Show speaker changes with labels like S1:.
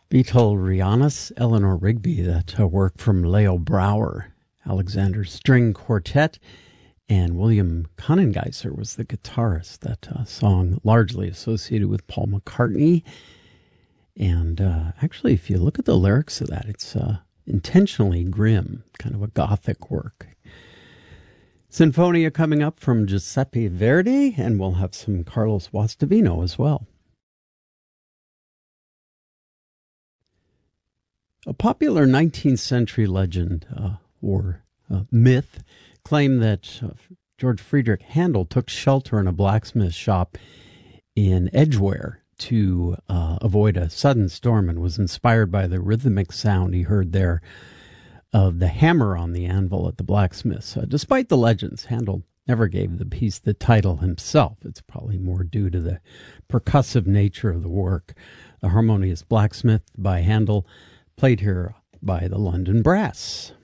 S1: Beethovenianus, Eleanor Rigby, that work from Leo Brouwer, Alexander String Quartet, and William Conengeiser was the guitarist. That song largely associated with Paul McCartney. And actually, if you look at the lyrics of that, it's intentionally grim, kind of a gothic work. Sinfonia coming up from Giuseppe Verdi, and we'll have some Carlos Guastavino as well. A popular 19th century legend or myth claimed that George Friedrich Handel took shelter in a blacksmith shop in Edgware to avoid a sudden storm, and was inspired by the rhythmic sound he heard there of the hammer on the anvil at the blacksmith's. Despite the legends, Handel never gave the piece the title himself. It's probably more due to the percussive nature of the work. The Harmonious Blacksmith by Handel, played here by the London Brass.